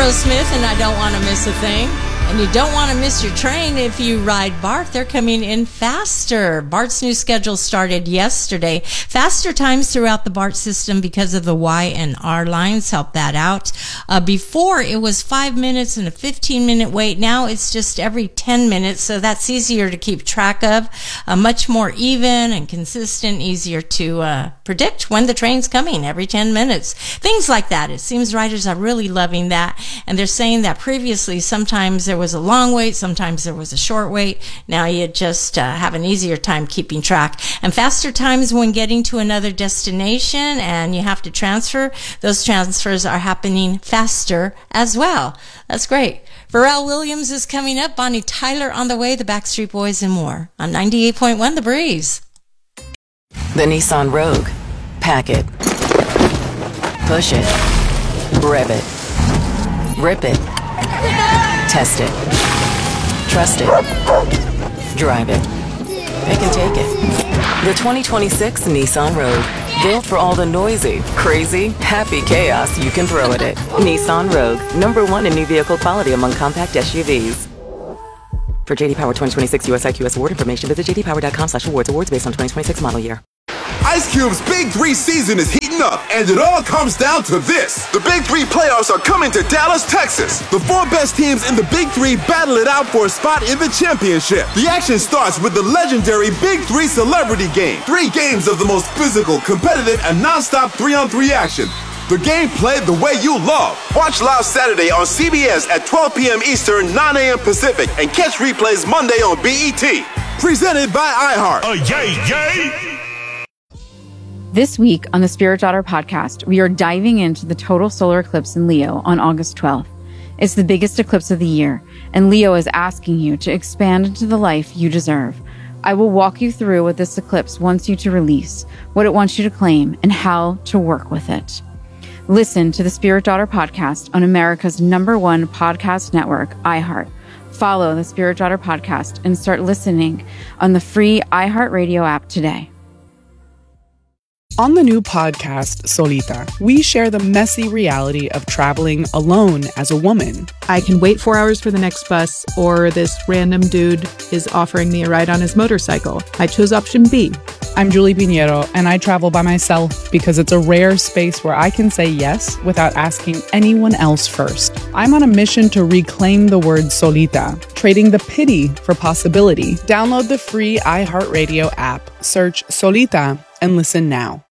Rose Smith, and I don't want to miss a thing. And you don't want to miss your train if you ride BART. They're coming in faster. BART's new schedule started yesterday. Faster times throughout the BART system because of the Y and R lines help that out. Before, it was 5 minutes and a 15-minute wait. Now it's just every 10 minutes, so that's easier to keep track of. Much more even and consistent, easier to predict when the train's coming every 10 minutes. Things like that. It seems riders are really loving that. And they're saying that previously sometimes there was a long wait, sometimes there was a short wait. Now you just have an easier time keeping track. And faster times when getting to another destination and you have to transfer, those transfers are happening faster as well. That's great. Pharrell Williams is coming up, Bonnie Tyler on the way, the Backstreet Boys and more on 98.1 The Breeze. The Nissan Rogue. Pack it. Push it. Rev it. Rip it. Test it. Trust it. Drive it. Pick and take it. The 2026 Nissan Rogue. Built for all the noisy, crazy, happy chaos you can throw at it. Nissan Rogue. #1 in new vehicle quality among compact SUVs. For JD Power 2026 US IQS award information, visit jdpower.com/awards. Awards based on 2026 model year. Ice Cube's Big 3 season is heating up, and it all comes down to this. The Big 3 playoffs are coming to Dallas, Texas. The 4 best teams in the Big 3 battle it out for a spot in the championship. The action starts with the legendary Big 3 Celebrity Game. 3 games of the most physical, competitive, and non-stop 3-on-3 action. The game played the way you love. Watch live Saturday on CBS at 12 p.m. Eastern, 9 a.m. Pacific, and catch replays Monday on BET. Presented by iHeart. Yay! This week on the Spirit Daughter podcast, we are diving into the total solar eclipse in Leo on August 12th. It's the biggest eclipse of the year, and Leo is asking you to expand into the life you deserve. I will walk you through what this eclipse wants you to release, what it wants you to claim, and how to work with it. Listen to the Spirit Daughter podcast on America's #1 podcast network, iHeart. Follow the Spirit Daughter podcast and start listening on the free iHeartRadio app today. On the new podcast, Solita, we share the messy reality of traveling alone as a woman. I can wait 4 hours for the next bus, or this random dude is offering me a ride on his motorcycle. I chose option B. I'm Julie Pinheiro, and I travel by myself because it's a rare space where I can say yes without asking anyone else first. I'm on a mission to reclaim the word solita, trading the pity for possibility. Download the free iHeartRadio app, search Solita, and listen now.